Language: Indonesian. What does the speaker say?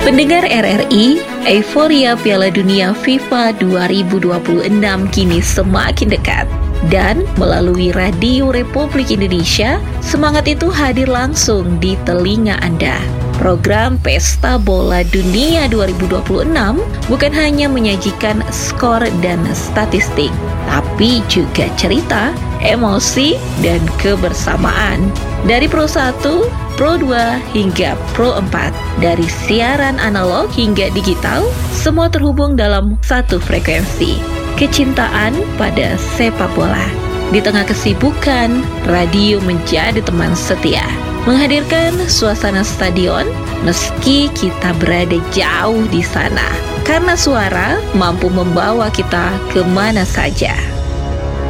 Pendengar RRI, euforia Piala Dunia FIFA 2026 kini semakin dekat. Dan melalui Radio Republik Indonesia, semangat itu hadir langsung di telinga Anda. Program Pesta Bola Dunia 2026 bukan hanya menyajikan skor dan statistik, tapi juga cerita, emosi, dan kebersamaan. Dari Pro 1, Pro 2, hingga Pro 4. Dari siaran analog hingga digital, semua terhubung dalam satu frekuensi. Kecintaan pada sepak bola. Di tengah kesibukan, radio menjadi teman setia, menghadirkan suasana stadion meski kita berada jauh di sana. Karena suara mampu membawa kita kemana saja.